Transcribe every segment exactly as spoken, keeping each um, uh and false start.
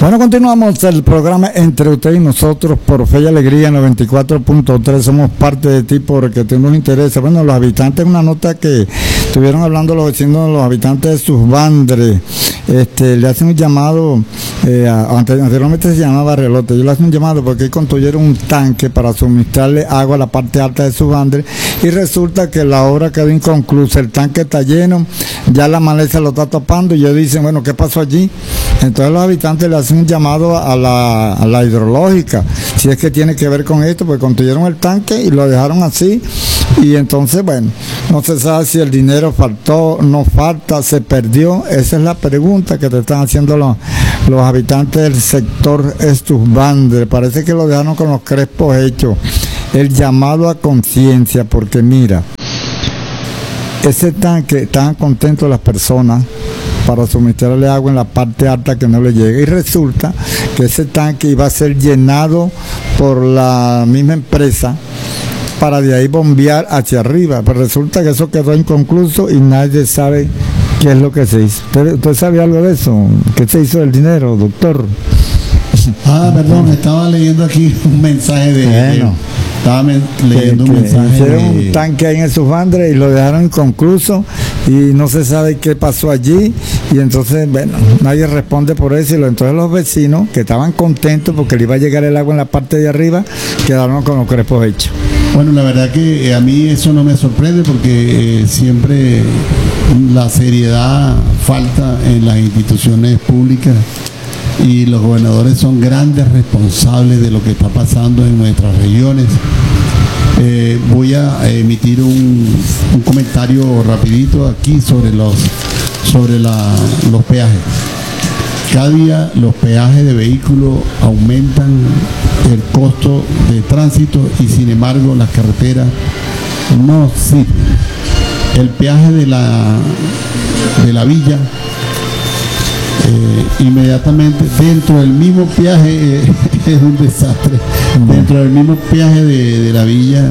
Bueno, continuamos el programa Entre Usted y Nosotros por Fe y Alegría noventa y cuatro punto tres. Somos parte de ti porque te nos interesa. Bueno, los habitantes, una nota que estuvieron hablando los vecinos, los habitantes de Susbandre, este, le hacen un llamado, eh, anteriormente se llamaba Barrielote, ellos le hacen un llamado porque construyeron un tanque para suministrarle agua a la parte alta de Susbandre y resulta que la obra quedó inconclusa, el tanque está lleno, ya la maleza lo está tapando y ellos dicen, bueno, ¿qué pasó allí? Entonces los habitantes le hacen un llamado a la, a la hidrológica, si es que tiene que ver con esto, pues construyeron el tanque y lo dejaron así, y entonces, bueno, no se sabe si el dinero faltó, no falta, se perdió. Esa es la pregunta que te están haciendo los, los habitantes del sector Susbandre. Parece que lo dejaron con los crespos hechos. El llamado a conciencia, porque mira, ese tanque, estaban contentos las personas para suministrarle agua en la parte alta que no le llega, y resulta que ese tanque iba a ser llenado por la misma empresa para de ahí bombear hacia arriba, pero resulta que eso quedó inconcluso y nadie sabe qué es lo que se hizo. ¿Usted, usted sabe algo de eso? ¿Qué se hizo del dinero, doctor? Ah, perdón, estaba leyendo aquí un mensaje de... Bueno. de Estaba me, leyendo que, un mensaje. Hicieron de... un tanque ahí en Susbandre y lo dejaron inconcluso y no se sabe qué pasó allí. Y entonces, bueno, nadie responde por eso. Y entonces los vecinos, que estaban contentos porque le iba a llegar el agua en la parte de arriba, quedaron con los crespos hechos. Bueno, la verdad que eh, a mí eso no me sorprende porque eh, siempre la seriedad falta en las instituciones públicas. Y los gobernadores son grandes responsables de lo que está pasando en nuestras regiones. Eh, voy a emitir un, un comentario rapidito aquí sobre los sobre la, los peajes. Cada día los peajes de vehículos aumentan el costo de tránsito y sin embargo las carreteras no sirven. El peaje de la de la villa, Eh, inmediatamente dentro del mismo peaje eh, es un desastre. Mm. Dentro del mismo peaje de, de la villa,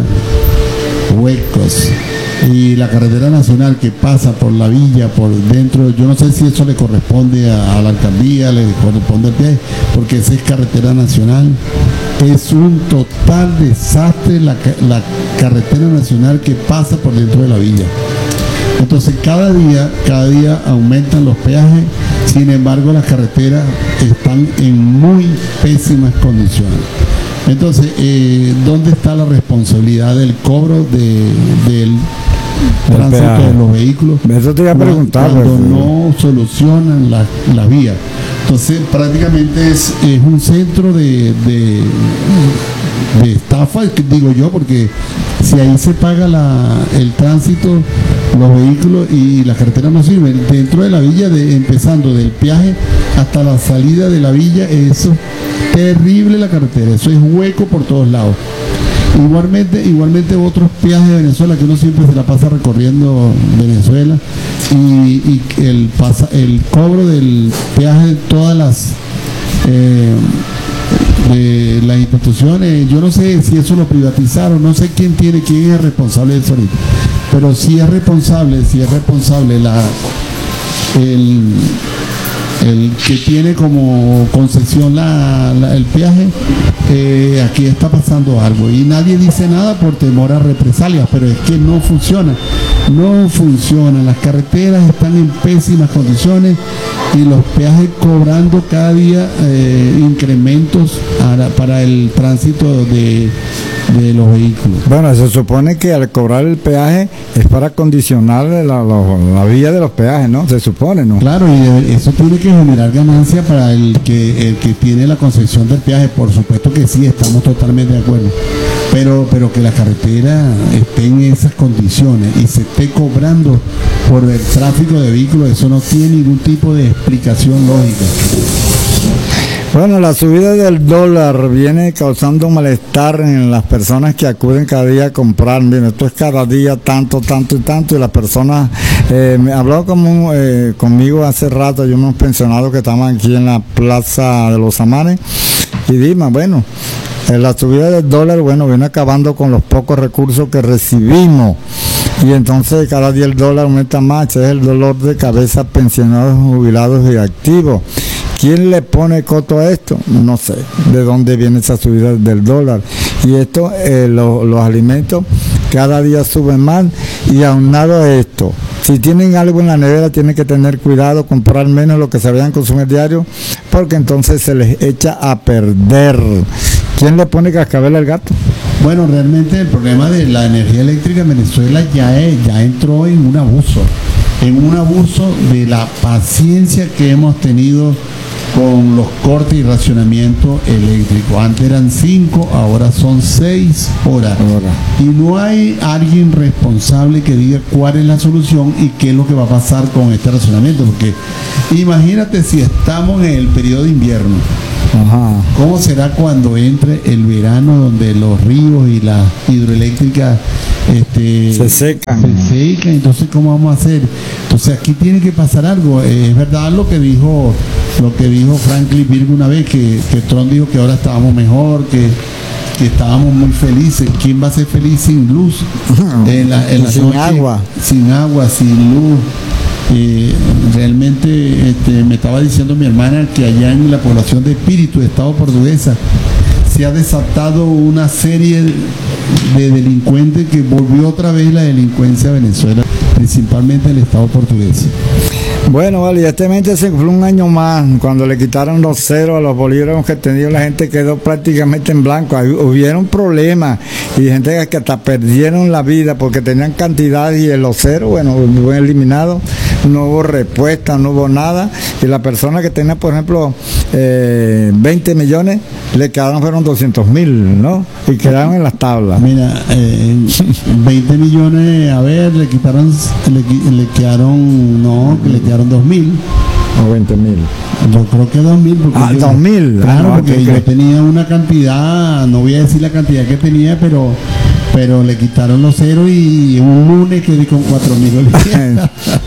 huecos, y la carretera nacional que pasa por la villa por dentro, yo no sé si eso le corresponde a, a la alcaldía, le corresponde al peaje, porque esa es carretera nacional. Es un total desastre la, la carretera nacional que pasa por dentro de la villa. Entonces cada día, cada día aumentan los peajes, sin embargo las carreteras están en muy pésimas condiciones. Entonces, eh, ¿dónde está la responsabilidad del cobro de, del tránsito de los vehículos? Eso te iba a preguntar. Cuando no solucionan la, la vía. Entonces, prácticamente es, es un centro de, de, de estafa, digo yo, porque si ahí se paga la, el tránsito, los vehículos y las carreteras no sirven. Dentro de la villa, de, empezando del peaje hasta la salida de la villa, eso es terrible la carretera, eso es hueco por todos lados. Igualmente, igualmente otros peajes de Venezuela que uno siempre se la pasa recorriendo Venezuela, y, y el, pasa, el cobro del peaje de todas las eh, de las instituciones, yo no sé si eso lo privatizaron, no sé quién tiene, quién es responsable de eso ahorita, pero si es responsable, si es responsable la el el que tiene como concesión la, la, el peaje, eh, aquí está pasando algo y nadie dice nada por temor a represalias, pero es que no funciona, no funciona, las carreteras están en pésimas condiciones y los peajes cobrando cada día eh, incrementos a la, para el tránsito de, de los vehículos. Bueno, se supone que al cobrar el peaje es para acondicionar la, la, la vía de los peajes, ¿no? Se supone, ¿no? Claro, y eso tiene que generar ganancia para el que el que tiene la concesión del peaje, por supuesto que sí, estamos totalmente de acuerdo, pero pero que la carretera esté en esas condiciones y se esté cobrando por el tráfico de vehículos, eso no tiene ningún tipo de explicación lógica. Bueno, la subida del dólar viene causando malestar en las personas que acuden cada día a comprar. Bien, esto es cada día tanto, tanto y tanto, y las personas, eh, me habló como, eh, conmigo hace rato, hay unos pensionados que estaban aquí en la plaza de los Amanes, y dime, bueno, eh, la subida del dólar, bueno, viene acabando con los pocos recursos que recibimos, y entonces cada día el dólar aumenta más. Ese es el dolor de cabeza pensionados, jubilados y activos, ¿Quién le pone coto a esto? No sé de dónde viene esa subida del dólar. Y esto, eh, lo, los alimentos cada día suben más, y aunado a esto, si tienen algo en la nevera tienen que tener cuidado, comprar menos lo que se vayan a consumir diario, porque entonces se les echa a perder. ¿Quién le pone cascabel al gato? Bueno, realmente el problema de la energía eléctrica en Venezuela ya, es, ya entró en un abuso, en un abuso de la paciencia que hemos tenido con los cortes y racionamiento eléctrico. Antes eran cinco, ahora son seis horas. Ahora. Y no hay alguien responsable que diga cuál es la solución y qué es lo que va a pasar con este racionamiento. Porque imagínate si estamos en el periodo de invierno. Ajá. ¿Cómo será cuando entre el verano, donde los ríos y las hidroeléctricas este, se secan? Se secan, entonces ¿cómo vamos a hacer? Entonces aquí tiene que pasar algo. Es verdad lo que dijo lo que dijo Franklin Virgo una vez, que, que Trump dijo que ahora estábamos mejor, que, que estábamos muy felices. ¿Quién va a ser feliz sin luz? En la, en la sin noche, agua. Sin agua, sin luz. Eh, realmente este, me estaba diciendo mi hermana que allá en la población de Espíritu, Estado Portuguesa, se ha desatado una serie de delincuentes que volvió otra vez la delincuencia a Venezuela, principalmente en el Estado Portugués. Bueno, vale, y este mente se cumplió un año más, cuando le quitaron los ceros a los bolígrafos que tenía, la gente quedó prácticamente en blanco. Hubieron problemas y gente que hasta perdieron la vida porque tenían cantidades, y en los ceros, bueno, fueron eliminados, no hubo respuesta, no hubo nada, y la persona que tenía, por ejemplo, eh, veinte millones, le quedaron, fueron doscientos mil, ¿no? Y quedaron en las tablas. Mira, eh, veinte millones, a ver, le quitaron, le, le quedaron, no, que le quedaron dos mil. O veinte mil. Yo creo que dos mil. Ah, dos mil. Claro, ah, no, porque okay, yo okay. tenía una cantidad, no voy a decir la cantidad que tenía, pero pero le quitaron los ceros y un lunes quedé con cuatro mil bolívares.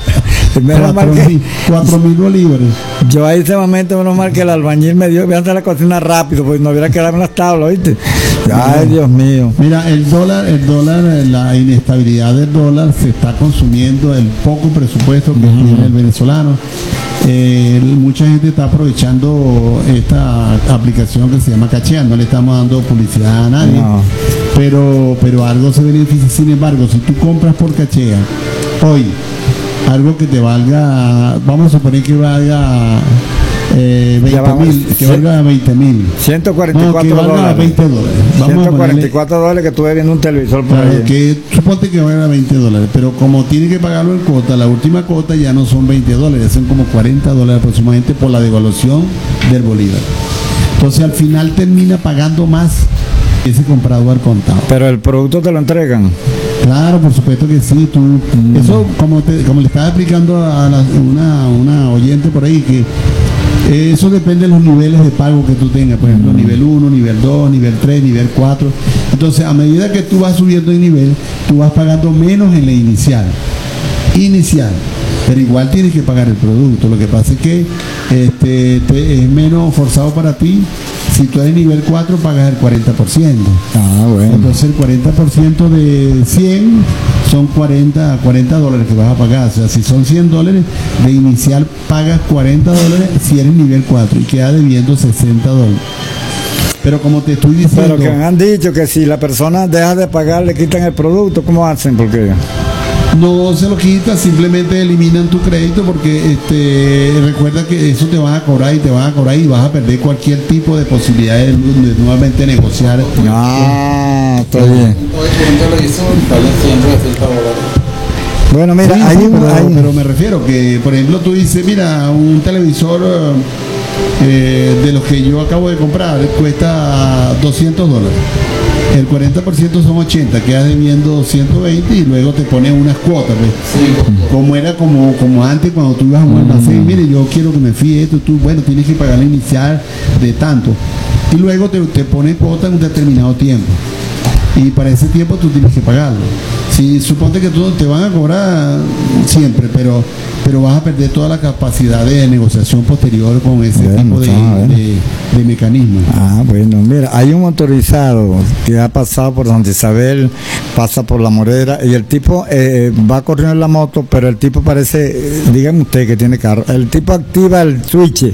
cuatro mil bolívares. Yo ahí ese momento, menos mal que el albañil me dio, voy a hacer la cocina rápido, pues no hubiera quedado en las tablas, ¿viste? Ay, Dios mío. Mira, el dólar, el dólar, la inestabilidad del dólar se está consumiendo el poco presupuesto que uh-huh. tiene el venezolano. Eh, mucha gente está aprovechando esta aplicación que se llama Cachea, no le estamos dando publicidad a nadie, no. pero pero algo se beneficia. Sin embargo, si tú compras por Cachea hoy algo que te valga, vamos a suponer que valga eh, veinte mil, que valga veinte mil, ciento cuarenta y cuatro no, que valga dólares, veinte dólares, vamos ciento cuarenta y cuatro dólares que estuve viendo un televisor por claro, ahí. Que suponte que valga veinte dólares, pero como tiene que pagarlo en cuota, la última cuota ya no son veinte dólares, son como cuarenta dólares aproximadamente por la devaluación del bolívar. Entonces al final termina pagando más ese comprado al contado. Pero el producto te lo entregan. Claro, por supuesto que sí. Tú, mm. Eso, como, te, como le estaba explicando a la, una, una oyente por ahí, que eh, eso depende de los niveles de pago que tú tengas. Por ejemplo, mm. nivel uno, nivel dos, nivel tres, nivel cuatro. Entonces, a medida que tú vas subiendo de nivel, tú vas pagando menos en la inicial. Inicial. Pero igual tienes que pagar el producto. Lo que pasa es que este, te, es menos forzado para ti. Si tú eres nivel cuatro, pagas el cuarenta por ciento. Ah, bueno. Entonces el cuarenta por ciento de cien son cuarenta, cuarenta dólares que vas a pagar. O sea, si son cien dólares, de inicial pagas cuarenta dólares si eres nivel cuatro y queda debiendo sesenta dólares. Pero como te estoy diciendo... Pero que me han dicho que si la persona deja de pagar, le quitan el producto. ¿Cómo hacen? ¿Por qué? No se lo quita, simplemente eliminan tu crédito, porque este recuerda que eso te van a cobrar y te van a cobrar y vas a perder cualquier tipo de posibilidad de, de nuevamente negociar. Ah, está bien. Bueno, mira, sí, hay sí, un, pero, hay... pero me refiero que, por ejemplo, tú dices, mira, un televisor eh, de los que yo acabo de comprar cuesta doscientos dólares. El cuarenta por ciento son ochenta, quedas debiendo ciento veinte y luego te ponen unas cuotas, pues. Sí. Como era como, como antes cuando tú ibas a un almacén, mire, yo quiero que me fíe esto, tú, bueno, tienes que pagar la inicial de tanto. Y luego te, te ponen cuota en un determinado tiempo. Y para ese tiempo tú tienes que pagarlo. Si suponte que tú te van a cobrar siempre, pero pero vas a perder toda la capacidad de negociación posterior con ese bueno, tipo de, de, de mecanismo. Ah, bueno, mira, hay un motorizado que ha pasado por Santa Isabel, pasa por La Morera, y el tipo eh, va corriendo en la moto, pero el tipo parece, eh, dígame usted que tiene carro, el tipo activa el switch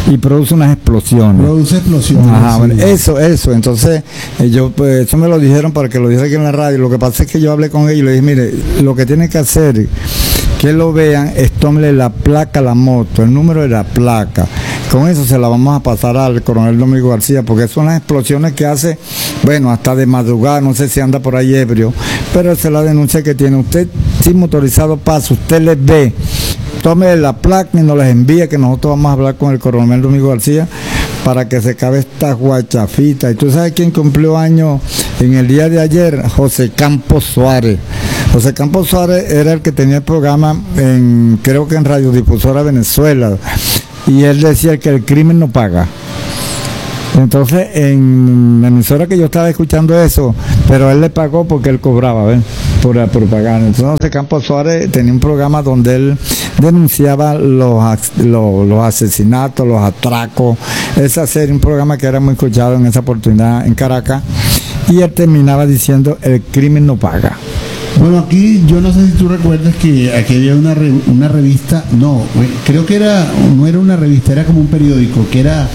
y produce unas explosiones. Produce explosiones. Ajá, sí. bueno, eso, eso. Entonces, eh, yo, pues, eso me lo dijeron para que lo dijera aquí en la radio. Lo que pasa es que yo hablé con ellos y le dije, mire, lo que tienen que hacer, que lo vean, es tómele la placa a la moto, el número de la placa. Con eso se la vamos a pasar al coronel Domingo García, porque son las explosiones que hace, bueno, hasta de madrugada, no sé si anda por ahí ebrio, pero esa es la denuncia que tiene. Usted, sin motorizado pasa, usted les ve, tome la placa y nos las envía, que nosotros vamos a hablar con el coronel Domingo García para que se acabe esta guachafita. Y tú sabes quién cumplió años en el día de ayer, José Campos Suárez. José Campos Suárez era el que tenía el programa en, creo que en Radiodifusora Venezuela, y él decía que el crimen no paga. Entonces, en la emisora que yo estaba escuchando eso, pero él le pagó porque él cobraba, ¿ves? Por la propaganda. Entonces, José Campos Suárez tenía un programa donde él denunciaba los, los, los asesinatos, los atracos. Esa serie, un programa que era muy escuchado en esa oportunidad en Caracas, y él terminaba diciendo, el crimen no paga. Bueno, aquí yo no sé si tú recuerdas que aquí había una, re, una revista, no, creo que era, no era una revista, era como un periódico, que era,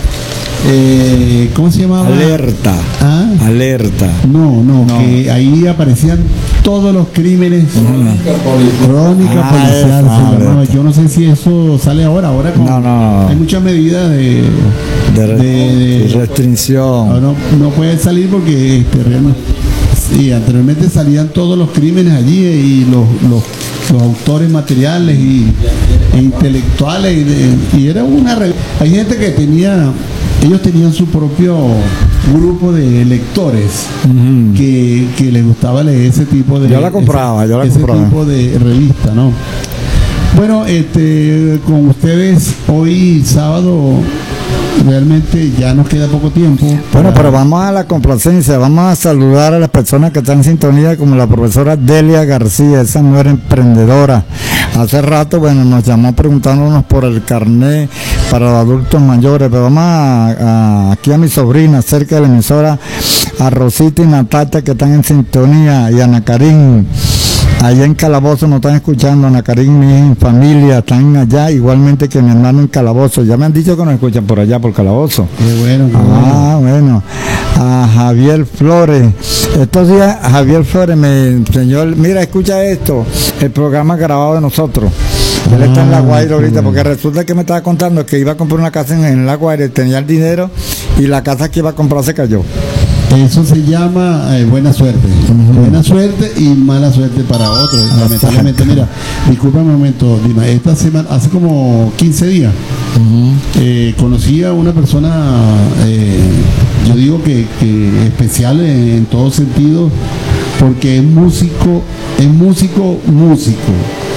eh, ¿cómo se llamaba? Alerta. ¿Ah? Alerta. No, no, no, que ahí aparecían todos los crímenes. Uh-huh. Crónica ah, policial. Ah, se llamaba. Yo no sé si eso sale ahora, ahora con, no, no, hay muchas medidas de, de, de, de restricción. No, no, no puede salir porque este, realmente, sí, anteriormente salían todos los crímenes allí y los, los, los autores materiales y, e intelectuales y, de, y era una re... hay gente que tenía, ellos tenían su propio grupo de lectores uh-huh. que, que les gustaba leer ese tipo de yo la compraba, ese, yo la ese compraba. tipo de revista, ¿no? Bueno, este, con ustedes hoy sábado realmente ya nos queda poco tiempo. Bueno, pero vamos a la complacencia, vamos a saludar a las personas que están en sintonía, como la profesora Delia García, esa mujer emprendedora. Hace rato, bueno, nos llamó preguntándonos por el carnet para los adultos mayores, pero vamos a, a, aquí a mi sobrina, cerca de la emisora, a Rosita y Natalia, que están en sintonía, y a Ana Karin. Allá en Calabozo nos están escuchando, Ana Karin, mi familia, están allá, igualmente que mi hermano en Calabozo. Ya me han dicho que nos escuchan por allá, por Calabozo. Qué bueno, qué ah, bueno. bueno. A Javier Flores. Estos días, Javier Flores me enseñó, mira, escucha esto, el programa grabado de nosotros. Él está en La Guaira ahorita, porque resulta que me estaba contando que iba a comprar una casa en, en La Guaira, tenía el dinero, y la casa que iba a comprar se cayó. Eso se llama eh, buena suerte. Uh-huh. Buena suerte y mala suerte para otros. Lamentablemente, mira, disculpa un momento, Dima, esta semana, hace como quince días, uh-huh. eh, conocí a una persona, eh, yo digo que, que especial en, en todo sentido, porque es músico, es músico, músico.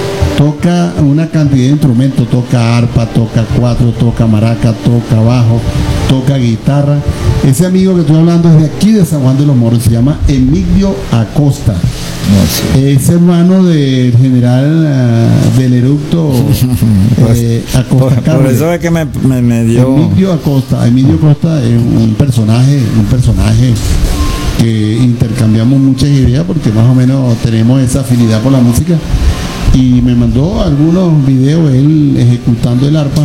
Toca una cantidad de instrumentos, toca arpa, toca cuatro, toca maraca, toca bajo, toca guitarra. Ese amigo que estoy hablando es de aquí de San Juan de los Morros, se llama Emilio Acosta. No sé. Es hermano del general uh, del eructo eh, Acosta. Por, por eso es que me, me, me dio. Emilio Acosta. Emilio Acosta es un personaje, un personaje que intercambiamos muchas ideas porque más o menos tenemos esa afinidad por la música. Y me mandó algunos videos él ejecutando el arpa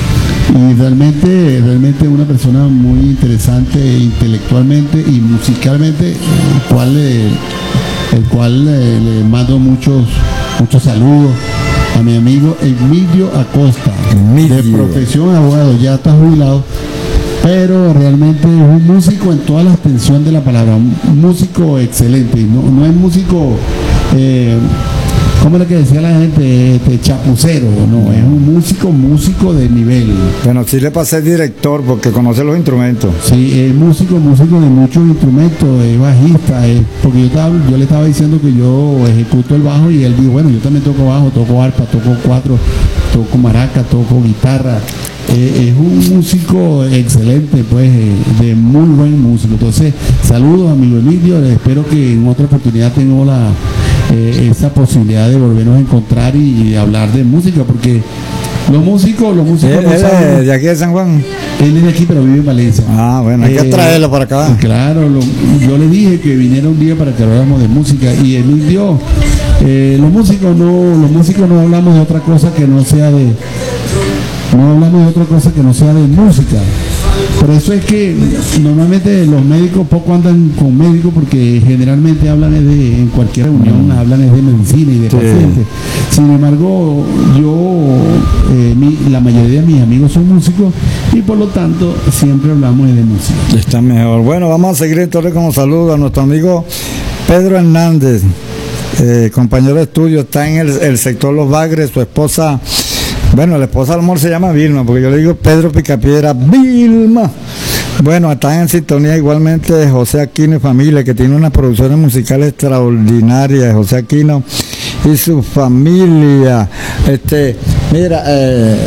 y realmente realmente una persona muy interesante intelectualmente y musicalmente, el cual le, el cual le, le mando muchos muchos saludos a mi amigo Emilio Acosta. Emilio. De profesión abogado, ya está jubilado, pero realmente es un músico en toda la extensión de la palabra, un músico excelente, no, no es músico eh, ¿cómo es lo que decía la gente? Este, chapucero, no, es un músico, músico de nivel. Bueno, sí le pasé director porque conoce los instrumentos. Sí, es músico, músico de muchos instrumentos, es bajista, es, porque yo, estaba, yo le estaba diciendo que yo ejecuto el bajo y él dijo, bueno, yo también toco bajo, toco arpa, toco cuatro, toco maraca, toco guitarra. Eh, es un músico excelente, pues, eh, de muy buen músico. Entonces, saludos, amigo Emilio, espero que en otra oportunidad tengamos la Eh, esa posibilidad de volvernos a encontrar y, y hablar de música, porque los músicos, los músicos ¿Él, no él saben, es de aquí de San Juan? Él es de aquí, pero vive en Valencia. Ah, bueno, hay eh, que traerlo para acá. Claro, lo, yo le dije que viniera un día para que habláramos de música y Emilio, eh, los músicos no, los músicos no hablamos de otra cosa que no sea de no hablamos de otra cosa que no sea de música. Por eso es que normalmente los médicos poco andan con médicos, porque generalmente hablan de, en cualquier reunión, hablan de medicina y de sí. pacientes. Sin embargo, yo, eh, mi, la mayoría de mis amigos son músicos y por lo tanto siempre hablamos de música. Está mejor. Bueno, vamos a seguir entonces con los saludos a nuestro amigo Pedro Hernández, eh, compañero de estudio, está en el, el sector Los Bagres, su esposa. Bueno, la esposa del amor se llama Vilma, porque yo le digo Pedro Picapiedra, Vilma. Bueno, están en sintonía igualmente José Aquino y familia, que tiene unas producciones musicales extraordinarias, José Aquino y su familia. Este, mira, eh,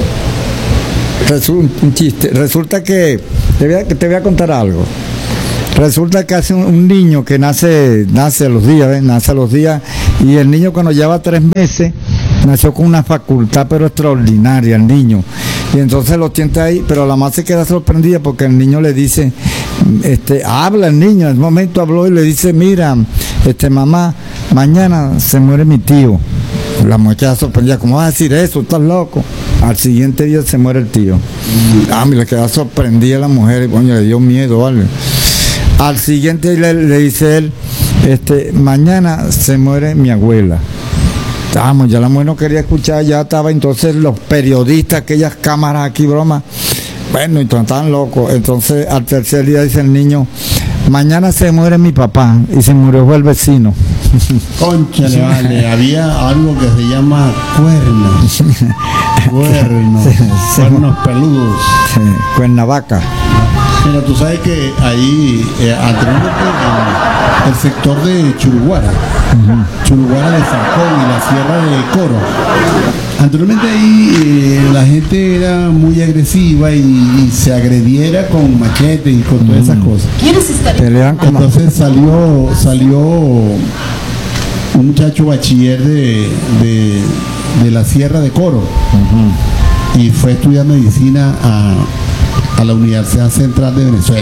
resulta, un chiste, resulta que te voy a, te voy a contar algo. Resulta que hace un, un niño que nace, nace a los días, ¿ves? Nace a los días, y el niño cuando lleva tres meses, nació con una facultad pero extraordinaria el niño, y entonces lo tienta ahí, pero la mamá se queda sorprendida porque el niño le dice, este, habla el niño, en el momento habló y le dice, mira, este mamá, mañana se muere mi tío. La mujer queda sorprendida, ¿cómo vas a decir eso? ¿Estás loco? Al siguiente día se muere el tío. Ah, me le queda sorprendida la mujer, y coño, le dio miedo, ¿vale? Al siguiente día le, le dice él, este, mañana se muere mi abuela. Vamos, ya la mujer no quería escuchar, ya estaba entonces los periodistas, aquellas cámaras aquí, broma. Bueno, entonces estaban locos. Entonces al tercer día dice el niño, mañana se muere mi papá, y se murió fue el vecino. Cónchale, vale, había algo que se llama cuernos. Cuernos, sí, sí, cuernos peludos. Sí, cuernavaca. Mira, tú sabes que ahí, eh, anteriormente, en el sector de Churuguara, uh-huh. Churuguara de Falcón y la Sierra de Coro, anteriormente ahí eh, la gente era muy agresiva y, y se agrediera con machete y con todas uh-huh. esas cosas. ¿Quieres estar? Entonces salió, salió un muchacho bachiller de, de, de la Sierra de Coro uh-huh. y fue a estudiar medicina a a la Universidad Central de Venezuela.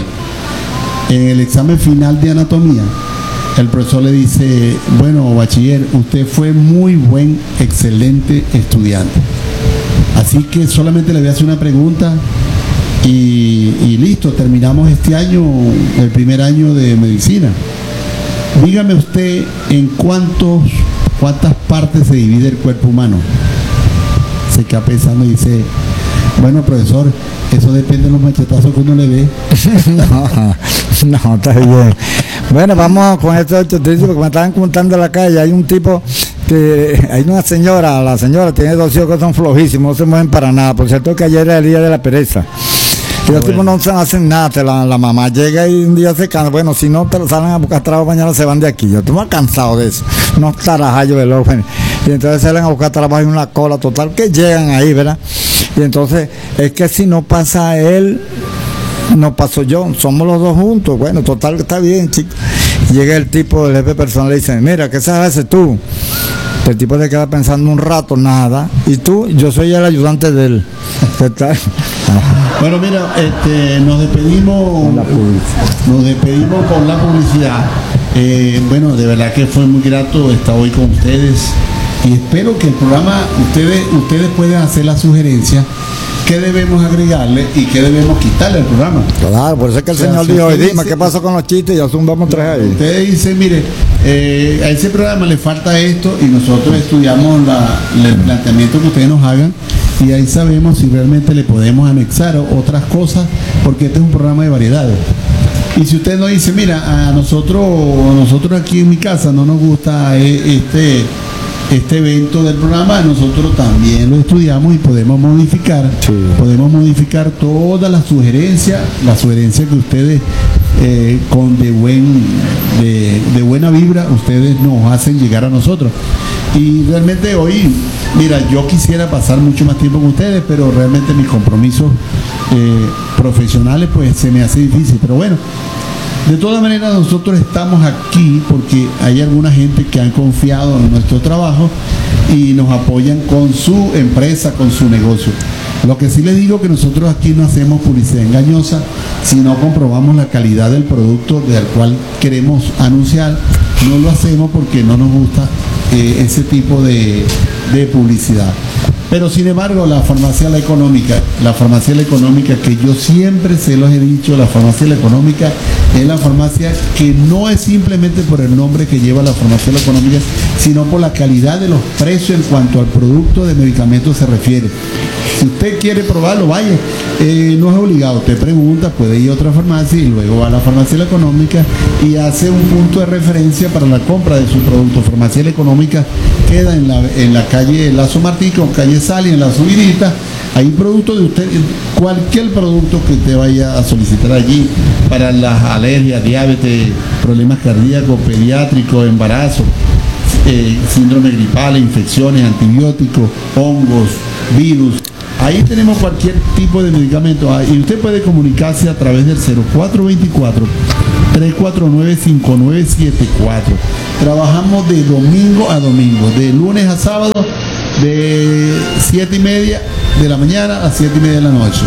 En el examen final de anatomía, el profesor le dice, bueno, bachiller, usted fue muy buen, excelente estudiante. Así que solamente le voy a hacer una pregunta y, y listo, terminamos este año, el primer año de medicina. Dígame usted en cuántos, cuántas partes se divide el cuerpo humano. Se queda pensando y dice, bueno, profesor, eso depende de los machetazos que uno le ve. no, no, está bien. Bueno, vamos con estos ocho títulos, porque me estaban contando en la calle. Hay un tipo que, hay una señora, la señora tiene dos hijos que son flojísimos, no se mueven para nada. Por cierto que ayer era el día de la pereza. Y los tipos no se hacen nada, la, la mamá llega y un día se cansa. Bueno, si no te salen a buscar trabajo, mañana se van de aquí. Yo estoy más cansado de eso. No tarajayos del orden. Y entonces salen a buscar trabajo en una cola total, que llegan ahí, ¿verdad? Y entonces, es que si no pasa él, no paso yo, somos los dos juntos. Bueno, total, está bien, chicos. Llega el tipo del jefe personal y le dice, mira, ¿qué sabes hacer tú? El tipo se queda pensando un rato, nada. Y tú, yo soy el ayudante de él. ¿Qué tal? Bueno, mira, este, nos despedimos, nos despedimos con la publicidad. Eh, bueno, de verdad que fue muy grato estar hoy con ustedes. Y espero que el programa, ustedes ustedes puedan hacer la sugerencia qué debemos agregarle y qué debemos quitarle al programa. Claro, por eso es que el o sea, señor si dijo, dime, ¿qué pasó con los chistes? Y asumamos tres ahí. Ustedes dicen, mire, eh, a ese programa le falta esto, y nosotros estudiamos la, el planteamiento que ustedes nos hagan, y ahí sabemos si realmente le podemos anexar otras cosas, porque este es un programa de variedades. Y si usted nos dice, mira, a nosotros, a nosotros aquí en mi casa no nos gusta este... este evento del programa, nosotros también lo estudiamos y podemos modificar, sí. podemos modificar todas las sugerencias, las sugerencias que ustedes eh, con de buen de, de buena vibra ustedes nos hacen llegar a nosotros. Y realmente hoy, mira, yo quisiera pasar mucho más tiempo con ustedes, pero realmente mis compromisos eh, profesionales pues se me hace difícil, pero bueno. De todas maneras, nosotros estamos aquí porque hay alguna gente que han confiado en nuestro trabajo y nos apoyan con su empresa, con su negocio. Lo que sí les digo que nosotros aquí no hacemos publicidad engañosa, sino comprobamos la calidad del producto del cual queremos anunciar. No lo hacemos porque no nos gusta eh, ese tipo de, de publicidad. Pero sin embargo, la farmacia La Económica, la farmacia La Económica, que yo siempre se los he dicho, la farmacia La Económica es la farmacia que no es simplemente por el nombre que lleva la farmacia La Económica, sino por la calidad de los precios en cuanto al producto de medicamentos se refiere. Si usted quiere probarlo, vaya, eh, no es obligado, usted pregunta, puede ir a otra farmacia y luego va a la farmacia La Económica y hace un punto de referencia para la compra de su producto. Farmacia La Económica queda en la, en la calle Lazo Martí con calle Sali, en la subidita. Hay productos de usted, cualquier producto que usted vaya a solicitar allí para las alergias, diabetes, problemas cardíacos, pediátricos, embarazo, eh, síndrome gripal, infecciones, antibióticos, hongos, virus. Ahí tenemos cualquier tipo de medicamento y usted puede comunicarse a través del cero cuatro veinticuatro, tres cuatro nueve, cinco nueve siete cuatro. Trabajamos de domingo a domingo, de lunes a sábado, de siete y media de la mañana a siete y media de la noche.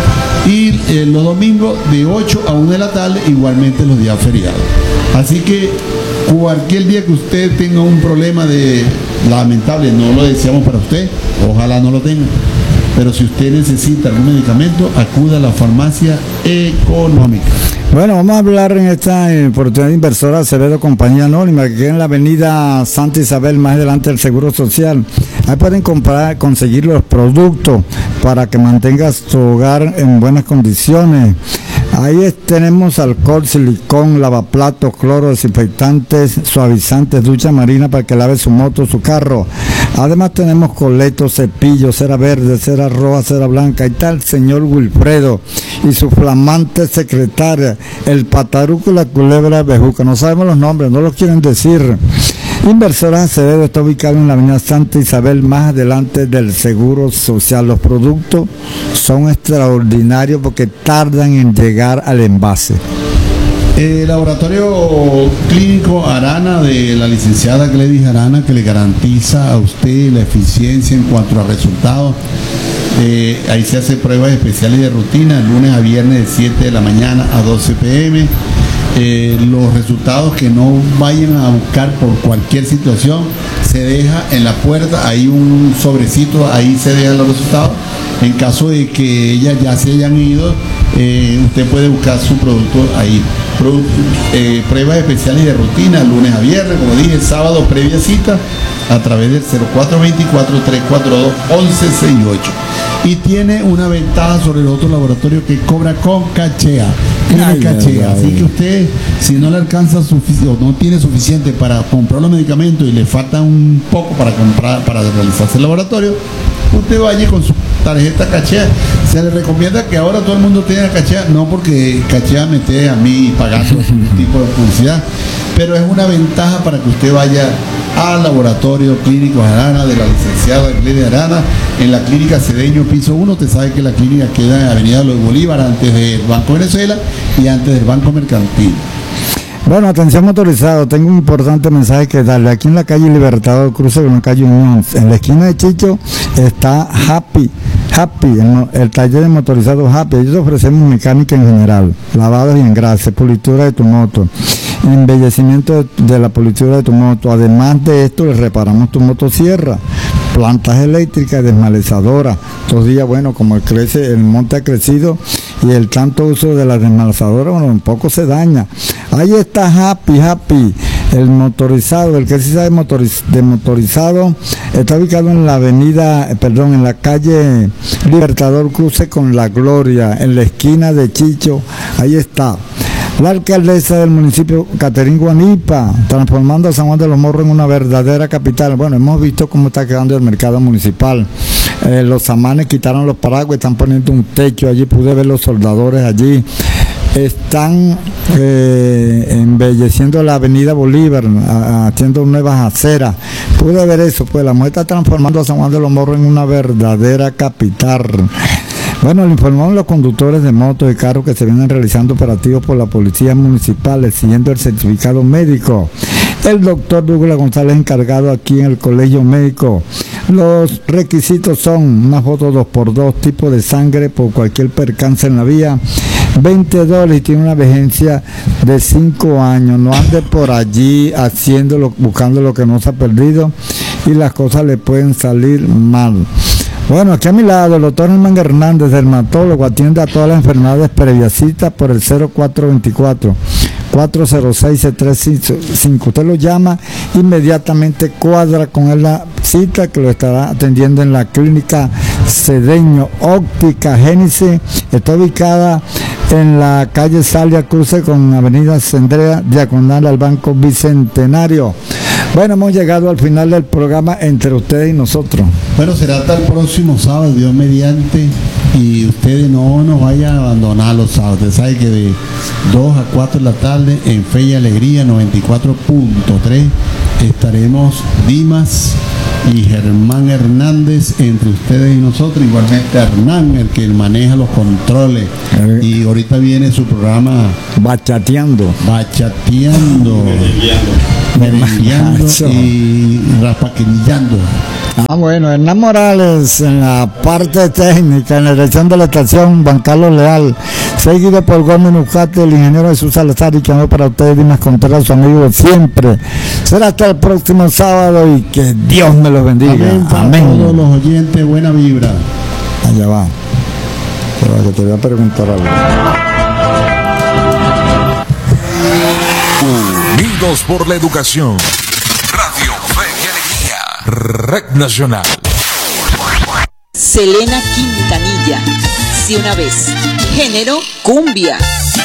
Y eh, los domingos de ocho a una de la tarde, igualmente los días feriados. Así que cualquier día que usted tenga un problema de lamentable, no lo deseamos para usted, ojalá no lo tenga. Pero si usted necesita algún medicamento, acuda a la farmacia Económica. Bueno, vamos a hablar en esta oportunidad de Inversora Acevedo Compañía Anónima, que queda en la avenida Santa Isabel, más adelante del Seguro Social. Ahí pueden comprar, conseguir los productos para que mantengas tu hogar en buenas condiciones. Ahí es, tenemos alcohol, silicón, lavaplatos, cloro, desinfectantes, suavizantes, ducha marina para que lave su moto, su carro. Además tenemos coletos, cepillos, cera verde, cera roja, cera blanca. Ahí está el señor Wilfredo y su flamante secretaria, el pataruco y la culebra bejuca. No sabemos los nombres, no los quieren decir. Inversora Acevedo está ubicado en la avenida Santa Isabel, más adelante del Seguro Social. Los productos son extraordinarios porque tardan en llegar al envase. El laboratorio clínico Arana de la licenciada Gladys Arana, que le garantiza a usted la eficiencia en cuanto a resultados. Eh, ahí se hace pruebas especiales de rutina, lunes a viernes de siete de la mañana a doce pm. Eh, los resultados que no vayan a buscar por cualquier situación, se deja en la puerta, hay un sobrecito, ahí se dejan los resultados. En caso de que ellas ya se hayan ido, eh, usted puede buscar su producto ahí. Pro, eh, pruebas especiales de rutina, lunes a viernes, como dije, sábado previa cita, a través del cero cuatro veinticuatro, tres cuatro dos, once sesenta y ocho. Y tiene una ventaja sobre el otro laboratorio que cobra con cachea. Tiene cachea. Así que usted, si no le alcanza suficiente o no tiene suficiente para comprar los medicamentos y le falta un poco para comprar, para realizarse el laboratorio, usted vaya con su tarjeta cachea. Se le recomienda que ahora todo el mundo tenga cachea, no porque cachea me esté a mí pagando un tipo de publicidad, pero es una ventaja para que usted vaya al laboratorio clínico Arana de la licenciada Gladys Arana, en la clínica Cedeño piso uno. Usted sabe que la clínica queda en Avenida Los Bolívar, antes del Banco Venezuela y antes del Banco Mercantil. Bueno, atención motorizado, tengo un importante mensaje que darle. Aquí en la calle Libertador, cruce con la calle Unión, en la esquina de Chicho, está Happy, Happy, el, el taller de motorizado Happy. Ellos ofrecemos mecánica en general, lavados y engrases, pulitura de tu moto, embellecimiento de, de la pulitura de tu moto. Además de esto, le reparamos tu motosierra, plantas eléctricas, desmalezadoras. Estos días, bueno, como crece, el monte ha crecido y el tanto uso de la desmalezadora, bueno, un poco se daña. Ahí está Happy, Happy, el motorizado, el que sí sabe motoriz, de motorizado, está ubicado en la avenida, perdón, en la calle Libertador, cruce con La Gloria, en la esquina de Chicho. Ahí está. La alcaldesa del municipio, Caterín Guanipa, transformando a San Juan de los Morros en una verdadera capital. Bueno, hemos visto cómo está quedando el mercado municipal. Eh, los samanes quitaron los paraguas, están poniendo un techo allí, pude ver los soldadores allí. Están eh, embelleciendo la avenida Bolívar, a, a, haciendo nuevas aceras. Pude ver eso, pues la mujer está transformando a San Juan de los Morros en una verdadera capital. Bueno, le informaron los conductores de motos y carros que se vienen realizando operativos por la policía municipal exigiendo el certificado médico. El doctor Douglas González, encargado aquí en el colegio médico. Los requisitos son una foto dos por dos, tipo de sangre por cualquier percance en la vía, veinte dólares y tiene una vigencia de cinco años. No ande por allí haciéndolo, buscando lo que no se ha perdido y las cosas le pueden salir mal. Bueno, aquí a mi lado, el doctor Germán Hernández, dermatólogo, atiende a todas las enfermedades previa cita por el cero cuatro veinticuatro, cuatro cero seis, tres cinco. Usted lo llama, inmediatamente cuadra con él la cita, que lo estará atendiendo en la clínica Cedeño Óptica Génesis. Está ubicada en la calle Salia, cruce con avenida Cendrea, diagonal al Banco Bicentenario. Bueno, hemos llegado al final del programa entre ustedes y nosotros. Bueno, será hasta el próximo sábado, Dios mediante, y ustedes no nos vayan a abandonar los sábados. Ustedes saben que de dos a cuatro de la tarde en Fe y Alegría noventa y cuatro punto tres estaremos Dimas y Germán Hernández entre ustedes y nosotros, igualmente Hernán, el que maneja los controles, eh. y ahorita viene su programa Bachateando Bachateando Merengueando y Raspaquinillando. Ah, bueno, Hernán Morales en la parte técnica, en la dirección de la estación, Juan Carlos Leal, seguido por Gómez Nucate, el ingeniero Jesús Salazar, y que amo para ustedes, Dimas Contreras, su amigo de siempre. Será hasta el próximo sábado y que Dios me los bendiga. Amén. Para Amén. Todos los oyentes, buena vibra. Allá va. Pero que te voy a preguntar algo. Unidos por la educación. Radio Fe y Alegría. Red Nacional. Selena Quintanilla. Si una vez. Género cumbia.